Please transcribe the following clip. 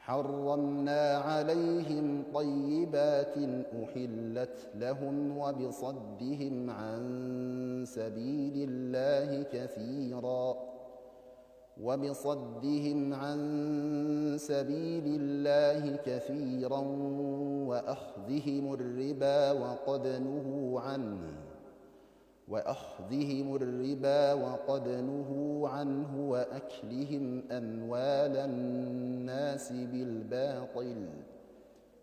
حرمنا عليهم طيبات أحلت لهم وبصدهم عن سبيل الله كثيرا وأخذهم الربا وقد نهوا عنه وأكلهم أموال الناس بالباطل